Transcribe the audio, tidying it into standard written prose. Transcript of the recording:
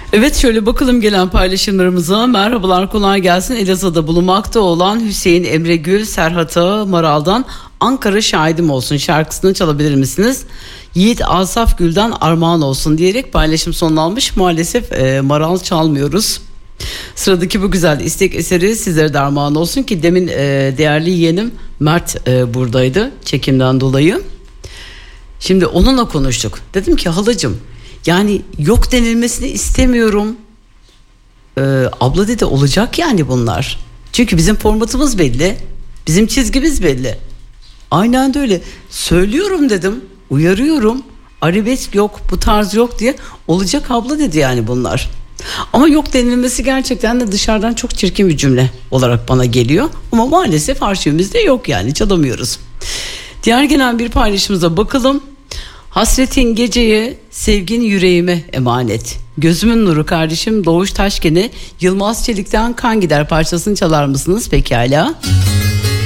Evet, şöyle bakalım gelen paylaşımlarımıza. Merhabalar, kolay gelsin. Elazığ'da bulunmakta olan Hüseyin Emre Gül, Serhat'a Maral'dan Ankara şahidim olsun şarkısını çalabilir misiniz? Yiğit Asaf Gül'den armağan olsun diyerek paylaşım sonlanmış. Maalesef Maral çalmıyoruz. Sıradaki bu güzel istek eseri sizlere de armağan olsun ki demin değerli yeğenim Mert buradaydı çekimden dolayı. Şimdi onunla konuştuk. Dedim ki halacığım, yani yok denilmesini istemiyorum. Abla dedi, olacak yani bunlar. Çünkü bizim formatımız belli. Bizim çizgimiz belli. Aynen de öyle. Söylüyorum dedim. Uyarıyorum. Arabesk yok, bu tarz yok diye. Olacak abla dedi yani bunlar. Ama yok denilmesi gerçekten de dışarıdan çok çirkin bir cümle olarak bana geliyor. Ama maalesef arşivimizde yok, yani çalamıyoruz. Diğer gelen bir paylaşımıza bakalım. Hasretin geceye, sevgin yüreğime emanet. Gözümün nuru kardeşim Doğuş Taşken'e Yılmaz Çelik'ten Kan Gider parçasını çalar mısınız pekala?